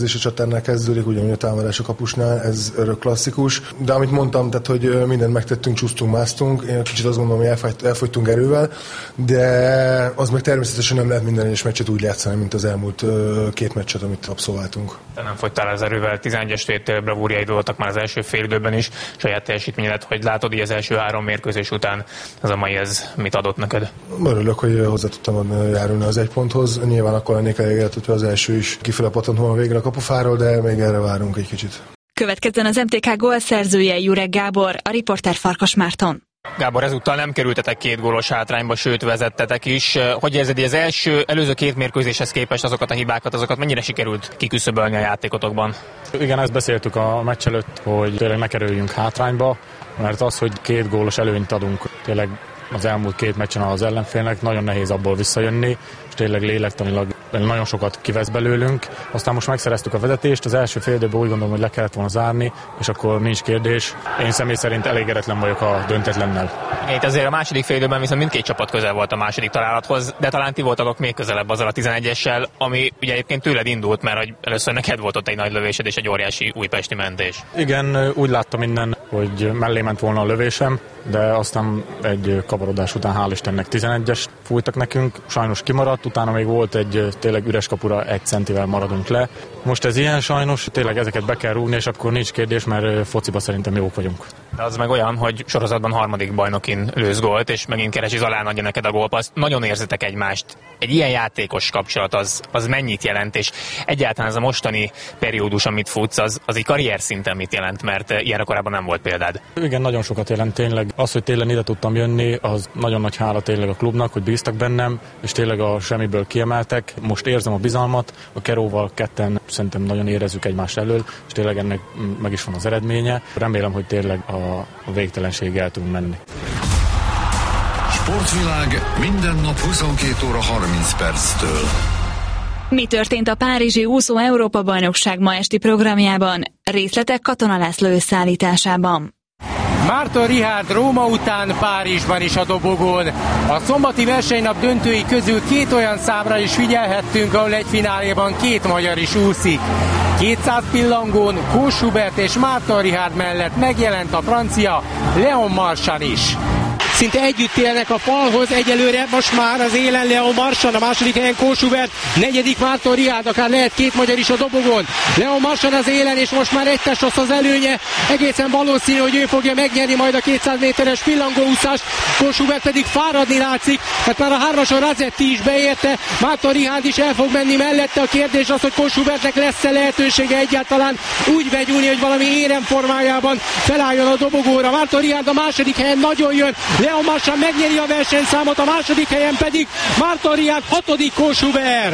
És a csatárnál kezdődik, ugyanúgy a támadás a kapusnál, ez örök klasszikus. De amit mondtam, tehát, hogy mindent megtettünk, csúsztunk, másztunk, én kicsit azt gondolom, hogy elfogytunk erővel, de az meg természetesen nem lehet minden egyes meccset úgy játszani, mint az elmúlt két meccset, amit abszolváltunk. De nem fogytál az erővel, 11-es tét bravúrjaid voltak már az első fél időben is, saját teljesítményedet, hogy látod így az első 3 mérkőzés után, ez a mai ez mit adott neked? Örülök, hogy hozzá tudtam járulni az 1 ponthoz. Nyilván akkor lennék elégedett, hogyha az első is kifele pattant volna végre a kapufáról, de még erre várunk egy kicsit. Következzen az MTK gólszerzője Jurek Gábor, a riporter Farkas Márton. Gábor, ezúttal nem kerültetek 2 gólos hátrányba, sőt vezettetek is. Hogy érzed, az előző 2 mérkőzéshez képest azokat a hibákat, azokat mennyire sikerült kiküszöbölni a játékotokban? Igen, ezt beszéltük a meccs előtt, hogy tényleg ne kerüljünk hátrányba, mert az, hogy 2 gólos előnyt adunk tényleg az elmúlt 2 meccsen az ellenfélnek, nagyon nehéz abból visszajönni, és tényleg lélektanilag nagyon sokat kivesz belőlünk. Aztán most megszereztük a vezetést, az első fél időben úgy gondolom, hogy le kellett volna zárni, és akkor nincs kérdés. Én személy szerint elégedetlen vagyok a döntetlennel. Itt azért a második fél időben viszont mindkét csapat közel volt a második találathoz, de talán ti voltatok még közelebb azzal a 11-essel, ami ugye egyébként tőled indult, mert hogy először neked volt ott egy nagy lövésed és egy óriási újpesti mentés. Igen, úgy láttam innen, hogy mellé ment volna a lövésem, de aztán egy kaparodás után hál' Istennek 11-es fújtak nekünk, sajnos kimaradt, utána még volt egy tényleg üres kapura 1 centivel maradunk le. Most ez ilyen sajnos, tényleg ezeket be kell rúgni, és akkor nincs kérdés, mert fociba szerintem jók vagyunk. De az meg olyan, hogy sorozatban 3. bajnokin lősz gólt, és megint keresi Zalán adja neked a gólpaszt. Nagyon érzitek egymást. Egy ilyen játékos kapcsolat az mennyit jelent, és egyáltalán ez a mostani periódus, amit futsz, az egy karrier szinten mit jelent, mert ilyenre korábban nem volt példád. Igen, nagyon sokat jelent tényleg. Az, hogy tényleg ide tudtam jönni, az nagyon nagy hála tényleg a klubnak, hogy bíztak bennem, és tényleg a semmiből kiemeltek. Most érzem a bizalmat, a Keróval ketten szerintem nagyon érezzük egymás elől, és tényleg ennek meg is van az eredménye. Remélem, hogy tényleg a végtelenségig el tudunk menni. Sportvilág minden nap 22 óra 30 perctől. Mi történt a párizsi úszó Európa-bajnokság ma esti programjában? Részletek Katona László összeállításában. Márton Richárd Róma után Párizsban is a dobogón. A szombati versenynap döntői közül 2 olyan számra is figyelhettünk, ahol egy fináléban 2 magyar is úszik. 200 pillangón Kós Hubert és Márton Richárd mellett megjelent a francia Léon Marchand is. Szinte együtt élnek a falhoz, egyelőre most már az élen Léon Marchand, a második helyen Kós Hubert, 4. Márton Richárd, akár lehet 2 magyar is a dobogón. Léon Marchand az élen, és most már 1 test rossz az előnye, egészen valószínű, hogy ő fogja megnyerni majd a 200 méteres pillangóúszást, Kós Hubert pedig fáradni látszik, hát már a 3-ason Razetti is beérte, Márton Richárd is el fog menni mellette, a kérdés az, hogy Kós Hubertnek lesz-e lehetősége egyáltalán úgy begyúlni, hogy valami éremformájában felálljon a dobogóra. Márton Richárd a második helyen nagyon jön, Léon Marchand megnyeri a versenyszámot, a második helyen pedig Márton Richárd, 6. Kós Hubert.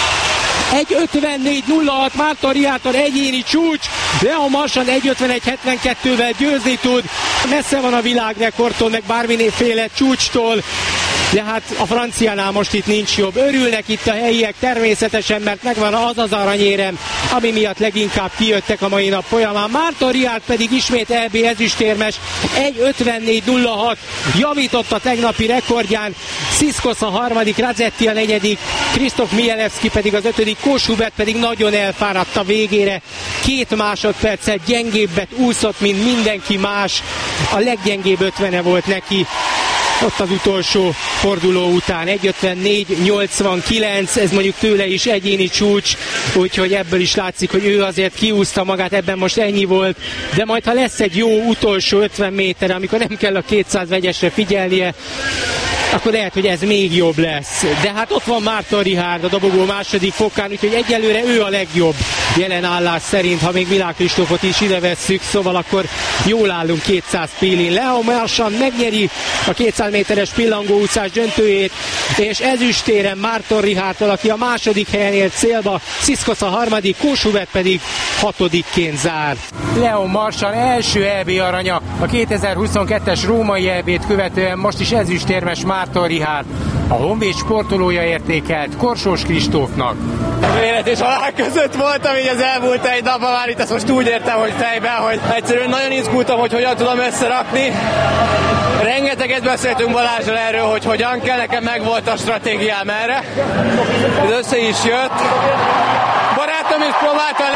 1.54.06 Márton Richárdtól egyéni csúcs, Léon Marchand 1.51.72-vel győzni tud, messze van a világrekordtól, meg bármiféle csúcstól, de hát a franciánál most itt nincs jobb. Örülnek itt a helyiek természetesen, mert megvan az aranyérem, ami miatt leginkább kijöttek a mai nap folyamán. Márton Richárd pedig ismét EB ezüstérmes, 1.54.06 javított a tegnapi rekordján, Sziszkosz a 3., Razetti a 4., Krisztof Mielewski pedig az 5., Kós Hubert pedig nagyon elfáradt a végére, 2 másodperccel gyengébbet úszott, mint mindenki más, a leggyengébb 50-e volt neki ott az utolsó forduló után. 1.54.89, ez mondjuk tőle is egyéni csúcs, úgyhogy ebből is látszik, hogy ő azért kiúszta magát, ebben most ennyi volt, de majd ha lesz egy jó utolsó 50 méter, amikor nem kell a 200 vegyesre figyelnie, akkor lehet, hogy ez még jobb lesz. De hát ott van Márton Richárd a dobogó második fokán, úgyhogy egyelőre ő a legjobb jelen állás szerint, ha még Világ Kristófot is ide vesszük, szóval akkor jól állunk 200 pillin. Léon Marchand megnyeri a 200 méteres pillangóúszás döntőjét, és ezüstéren Márton Richárdtól, aki a második helyen ért célba, Sziszkosz a 3., Kós Hubert pedig 6-ként zár. Léon Marchand első EB aranya a 2022-es római EB-t követően, most is ezüstérmes Márton Richárd. A Honvéd sportolója értékelt Korsós Kristófnak. Élet és halál között voltam így az elmúlt egy napban, már itt ezt most úgy értem, hogy fejben, hogy egyszerűen nagyon izgultam, hogy hogyan tudom összerakni. Rengeteget beszéltünk Balázsral erről, hogy hogyan kell, nekem meg volt a stratégiám erre. Ez össze is jött. Barátom is próbálta